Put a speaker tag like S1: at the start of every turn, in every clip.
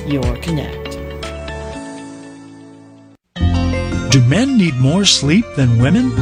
S1: your Connect.
S2: Do men need more sleep than women?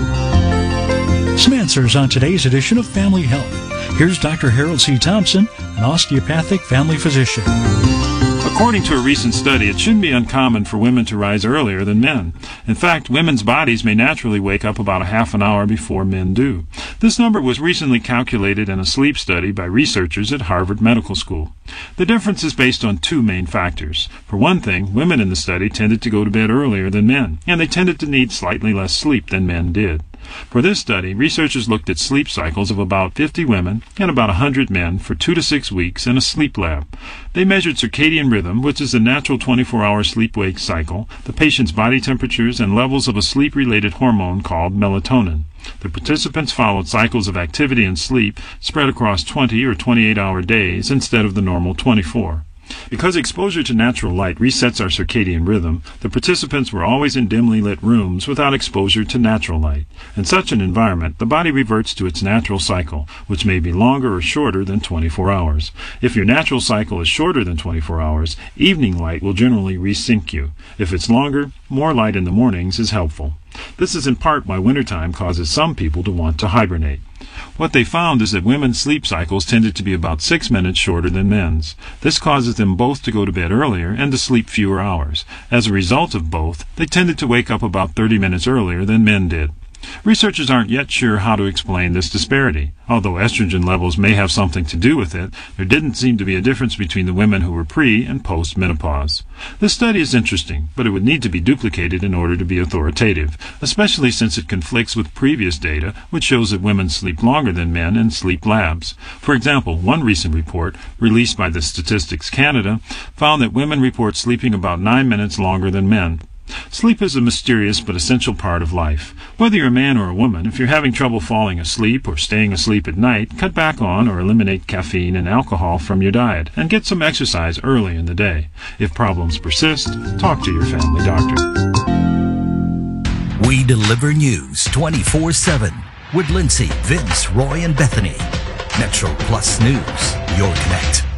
S2: Some answers on today's edition of Family Health. Here's Dr. Harold C. Thompson, an osteopathic family physician.
S3: According to a recent study, it shouldn't be uncommon for women to rise earlier than men. In fact, women's bodies may naturally wake up about a half an hour before men do. This number was recently calculated in a sleep study by researchers at Harvard Medical School. The difference is based on two main factors. For one thing, women in the study tended to go to bed earlier than men, and they tended to need slightly less sleep than men did. For this study, researchers looked at sleep cycles of about 50 women and about 100 men for 2 to 6 weeks in a sleep lab. They measured circadian rhythm, which is the natural 24-hour sleep-wake cycle, the patient's body temperatures, and levels of a sleep-related hormone called melatonin. The participants followed cycles of activity and sleep spread across 20 or 28-hour days instead of the normal 24. Because exposure to natural light resets our circadian rhythm, the participants were always in dimly lit rooms without exposure to natural light. In such an environment, the body reverts to its natural cycle, which may be longer or shorter than 24 hours. If your natural cycle is shorter than 24 hours, evening light will generally resync you. If it's longer, more light in the mornings is helpful. This is in part why wintertime causes some people to want to hibernate. What they found is that women's sleep cycles tended to be about 6 minutes shorter than men's. This causes them both to go to bed earlier and to sleep fewer hours. As a result of both, they tended to wake up about 30 minutes earlier than men did. Researchers aren't yet sure how to explain this disparity. Although estrogen levels may have something to do with it, there didn't seem to be a difference between the women who were pre- and post-menopause. This study is interesting, but it would need to be duplicated in order to be authoritative, especially since it conflicts with previous data which shows that women sleep longer than men in sleep labs. For example, one recent report, released by the Statistics Canada, found that women report sleeping about 9 minutes longer than men. Sleep is a mysterious but essential part of life. Whether you're a man or a woman, if you're having trouble falling asleep or staying asleep at night, cut back on or eliminate caffeine and alcohol from your diet and get some exercise early in the day. If problems persist, talk to your family doctor.
S4: We deliver news 24/7 with Lindsay, Vince, Roy, and Bethany. Metro Plus News, your Connect.